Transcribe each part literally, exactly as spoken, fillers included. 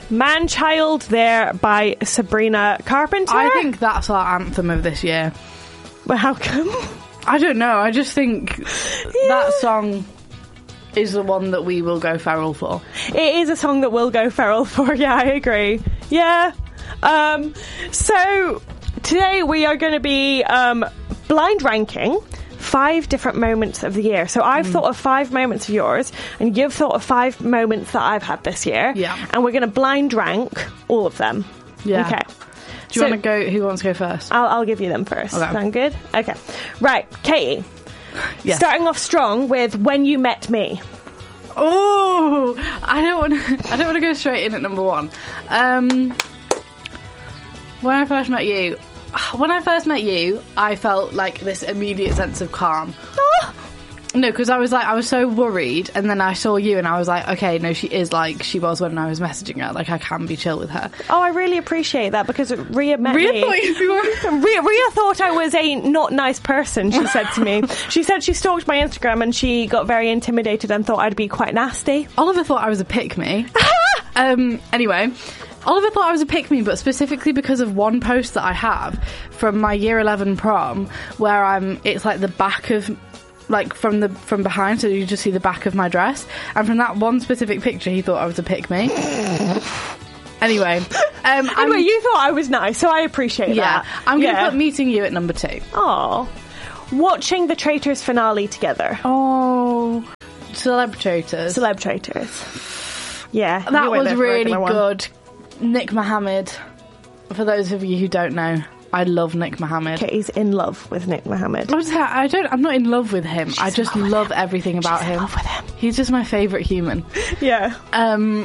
Man-Child there by Sabrina Carpenter. I think that's our anthem of this year. Well, how come? I don't know. I just think Yeah. that song is the one that we will go feral for. It is a song that we'll go feral for. Yeah, I agree. Yeah. Um, so today we are going to be um, blind ranking five different moments of the year. So I've mm. thought of five moments of yours, and you've thought of five moments that I've had this year. Yeah. And we're going to blind rank all of them. Yeah. Okay. Do you so, want to go? Who wants to go first? I'll, I'll give you them first. Okay. Sound good? Okay. Right, Katie. Yes. Starting off strong with When You Met Me. Oh, I don't want to. I don't want to go straight in at number one. Um, when I first met you, when I first met you, I felt like this immediate sense of calm. Oh. No, because I was like, I was so worried, and then I saw you, and I was like, okay, no, she is like she was when I was messaging her. Like, I can be chill with her. Oh, I really appreciate that, because Rhea met Rhea me. Thought you were... Rhea, Rhea thought I was a not nice person. She said to me. She said she stalked my Instagram, and she got very intimidated and thought I'd be quite nasty. Oliver thought I was a pick-me. um. Anyway. Oliver thought I was a pick-me, but specifically because of one post that I have from my year eleven prom, where I'm, it's like the back of, like from the from behind, so you just see the back of my dress, and from that one specific picture, he thought I was a pick-me. Anyway, um, anyway, I'm, you thought I was nice, so I appreciate yeah, that. I'm going to yeah. put meeting you at number two. Oh, watching the Traitors finale together. Oh, Celeb Traitors. Celeb Traitors. Yeah, that was really one. good. Nick Mohammed. For those of you who don't know, I love Nick Mohammed. Katie's in love with Nick Mohammed. I don't. I'm not in love with him. She's I just love love him. everything about She's him. in love with him. He's just my favourite human. Yeah. Um,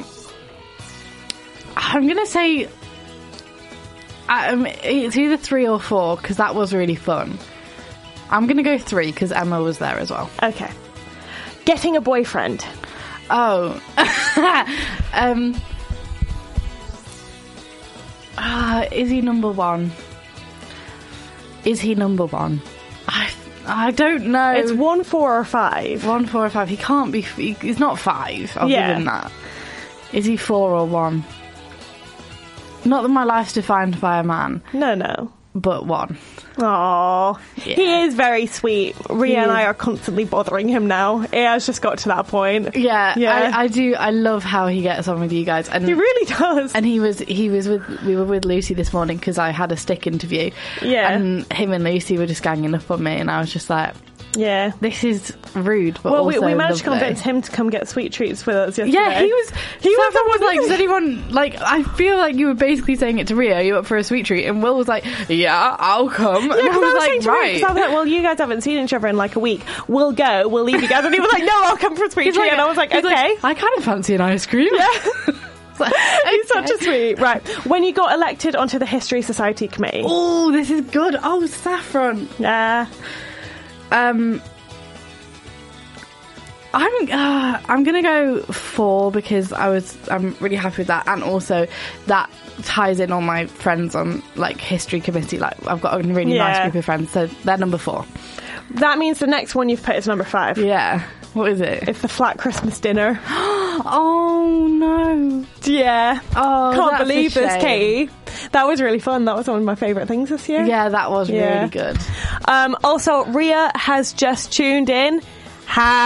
I'm gonna say, um, it's either three or four, because that was really fun. I'm gonna go three because Emma was there as well. Okay. Getting a boyfriend. Oh. um. Uh, is he number one? Is he number one? I I don't know. It's one, four, or five. One, four, or five. He can't be. He, he's not five. I'll Yeah. give him that. Is he four or one? Not that my life's defined by a man, No, no. but one. Aww. Yeah. He is very sweet. Rhea He and I is. are constantly bothering him now. It has just got to that point. Yeah, Yeah. I, I do. I love how he gets on with you guys, and He really does. and he was he was with we were with Lucy this morning because I had a stick interview. Yeah. and him and Lucy were just ganging up on me, and I was just like, yeah. this is rude, but Well, also we, we managed to lovely. convince him to come get sweet treats with us yesterday. Yeah, he was. He was the Stefan was one like, who- does anyone like? I feel like you were basically saying it to Rio. You up for a sweet treat? And Will was like, yeah, I'll come. Yeah, and because I was, I was saying like, to him, right. 'cause I was like, well, you guys haven't seen each other in like a week. We'll go. We'll leave you guys. And he was like, no, I'll come for a sweet He's treat. like- and I was like, he's okay. I kind of fancy an ice cream. Yeah. It's like, He's okay. such a sweet. Right. When you got elected onto the History Society committee. Oh, this is good. Oh, Saffron. Yeah. Um, I'm uh, I'm gonna go four because I was I'm really happy with that, and also that ties in all my friends on like history committee. Like I've got a really Yeah. nice group of friends, so they're number four. That means the next one you've put is number five. Yeah. What is it? It's the flat Christmas dinner. Oh no. Yeah. Oh, Can't that's a believe this, shame. Katie. That was really fun. That was one of my favourite things this year. Yeah, that was Yeah. really good. Um, also, Rhea has just tuned in. Hi.